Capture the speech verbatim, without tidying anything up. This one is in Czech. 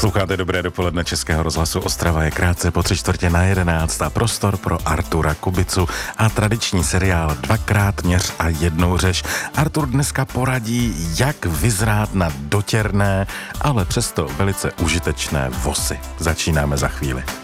Posloucháte Dobré dopoledne Českého rozhlasu Ostrava, je krátce po tři čtvrtě na jedenáct a prostor pro Artura Kubicu a tradiční seriál Dvakrát měř a jednou řeš. Artur dneska poradí, jak vyzrát na dotěrné, ale přesto velice užitečné vosy. Začínáme za chvíli.